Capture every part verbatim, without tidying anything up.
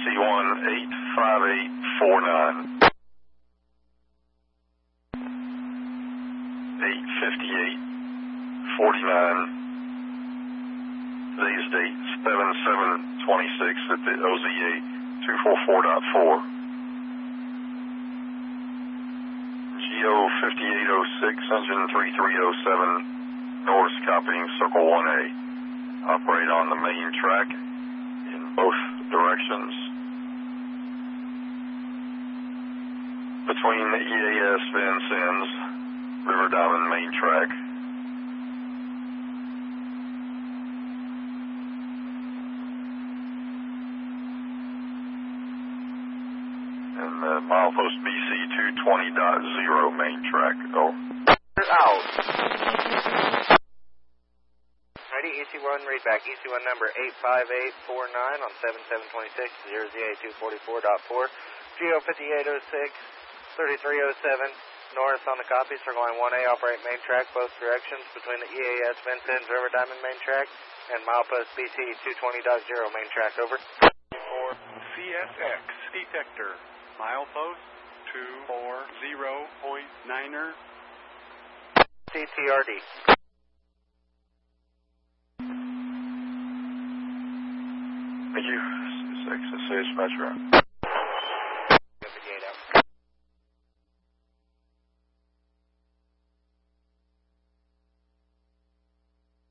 C one eight five eight four nine. eight fifty-eight forty-nine. Today's date, seven seven twenty-six at the O Z A two forty-four point four. G O fifty-eight oh six, engine thirty-three oh seven, Norris copying Circle one A. Operate on the main track in both directions. Between the E A S Vincennes, River Diamond main track. And uh, milepost B C two twenty point zero main track. Go. Out. Ready, E C one, read back. E C one number eight five eight four nine on seven seven twenty-six, zero Z A two forty-four point four. G O fifty-eight oh six, thirty-three oh seven, Norris on the copy, Circle Line one A, operate main track, both directions between the E A S Vincennes River Diamond main track and milepost B C two twenty point zero main track, over. C S X detector, milepost two forty point niner. C T R D. Thank you. six S H Metro. fifty-eight out.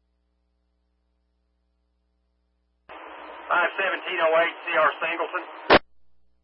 five seventeen oh eight, C R Singleton.